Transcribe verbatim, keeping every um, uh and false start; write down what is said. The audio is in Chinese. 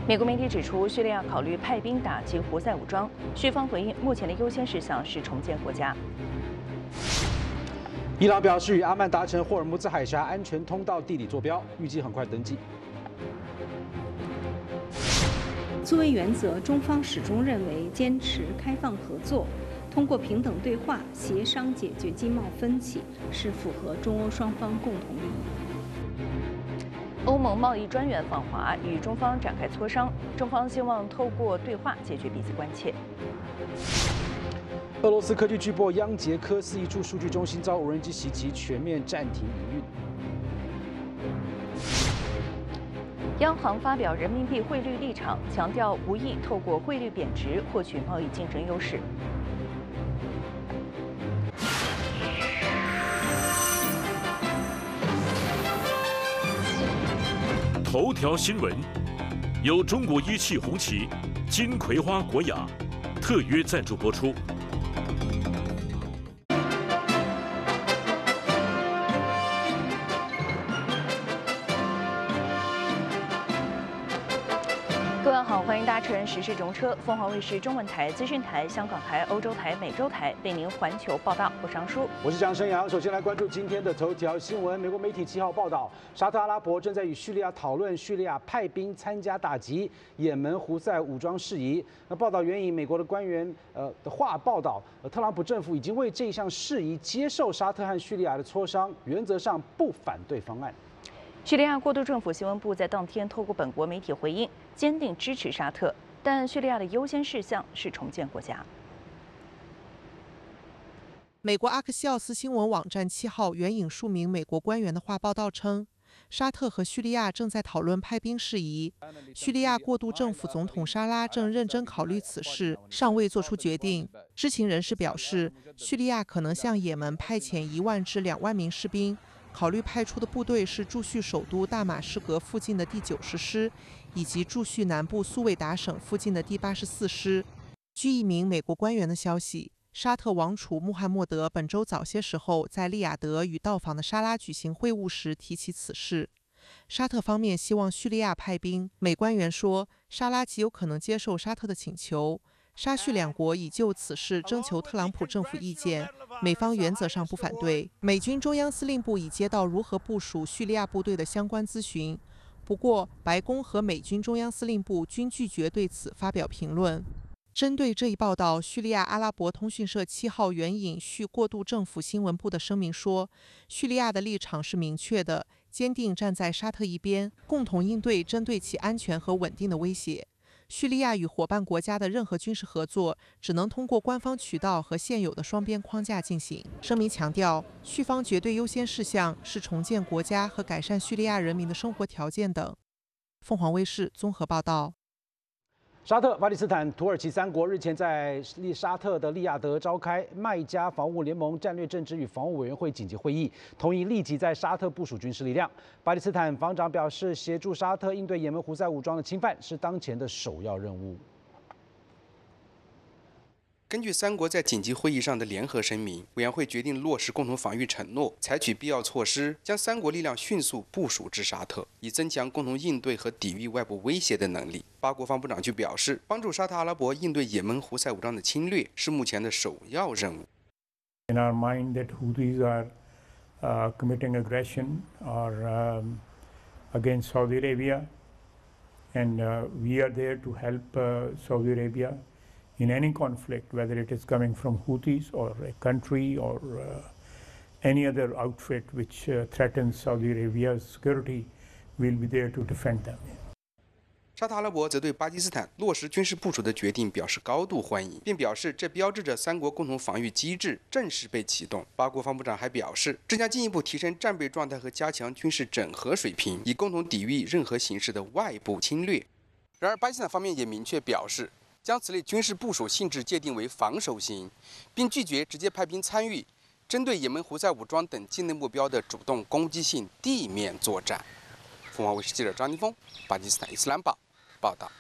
美国媒体指出，叙利亚考虑派兵打击胡塞武装。叙方回应，目前的优先事项是重建国家。 伊朗表示与阿曼达成霍尔木兹海峡安全通道地理坐标，预计很快登记。 作为原则，中方始终认为坚持开放合作，通过平等对话协商解决经贸分歧，是符合中欧双方共同利益。 欧盟贸易专员访华，与中方展开磋商，中方希望透过对话解决彼此关切。 俄罗斯科技巨擘央捷科斯一处数据中心遭无人机袭击，全面暂停营运。 央行发表人民币汇率立场，强调无意透过汇率贬值获取贸易竞争优势。 头条新闻由中国一汽红旗、金葵花国雅特约赞助播出。 各位好，欢迎搭乘时事中车，凤凰卫视中文台、资讯台、香港台、欧洲台、美洲台为您环球报道。我是张叔， 我是蒋生阳。首先来关注今天的头条新闻。美国媒体七号报道，沙特阿拉伯正在与叙利亚讨论叙利亚派兵参加打击也门胡塞武装事宜。那报道援引美国的官员呃的话报道，呃，特朗普政府已经为这项事宜接受沙特和叙利亚的磋商，原则上不反对方案。 叙利亚过渡政府新闻部在当天透过本国媒体回应，坚定支持沙特，但叙利亚的优先事项是重建国家。 美国阿克西奥斯新闻网站七号援引数名美国官员的话报道称，沙特和叙利亚正在讨论派兵事宜，叙利亚过渡政府总统沙拉正认真考虑此事，尚未做出决定。知情人士表示，叙利亚可能向也门派遣一万至两万名士兵。考虑派出的部队是驻叙首都大马士革附近的第九十师，以及驻叙南部苏韦达省附近的第八十四师。据一名美国官员的消息，沙特王储穆罕默德本周早些时候在利雅得与到访的沙拉举行会晤时提起此事。沙特方面希望叙利亚派兵，美官员说，沙拉极有可能接受沙特的请求。沙叙两国已就此事征求特朗普政府意见，美方原则上不反对。美军中央司令部已接到如何部署叙利亚部队的相关咨询，不过白宫和美军中央司令部均拒绝对此发表评论。针对这一报道，叙利亚阿拉伯通讯社七号援引叙过渡政府新闻部的声明说，叙利亚的立场是明确的，坚定站在沙特一边，共同应对针对其安全和稳定的威胁。叙利亚与伙伴国家的任何军事合作只能通过官方渠道和现有的双边框架进行。声明强调，叙方绝对优先事项是重建国家和改善叙利亚人民的生活条件等。凤凰卫视综合报道。 沙特、巴基斯坦、土耳其三国日前在利沙特的利雅得召开麦加防务联盟战略政治与防务委员会紧急会议，同意立即在沙特部署军事力量。巴基斯坦防长表示，协助沙特应对也门胡塞武装的侵犯是当前的首要任务。 根据三国在紧急会议上的联合声明，委员会决定落实共同防御承诺，采取必要措施，将三国力量迅速部署至沙特，以增强共同应对和抵御外部威胁的能力。巴国防部长就表示，帮助沙特阿拉伯应对也门胡塞武装的侵略是目前的首要任务。 In our mind that Houthis are uh, committing aggression or um, against Saudi Arabia, and uh, we are there to help uh, Saudi Arabia.In any conflict, whether it is coming from Houthis or a country or uh, any other outfit which uh, threatens Saudi Arabia's security, we'll be there to defend them. 沙特阿拉伯则对巴基斯坦落实军事部署的决定表示高度欢迎，并表示这标志着三国共同防御机制正式被启动。巴国防部长还表示，这将进一步提升战备状态和加强军事整合水平，以共同抵御任何形式的外部侵略。然而，巴基斯坦方面也明确表示，将此类军事部署性质界定为防守型，并拒绝直接派兵参与针对也门胡塞武装等境内目标的主动攻击性地面作战。凤凰卫视记者张金峰，巴基斯坦伊斯兰堡报道。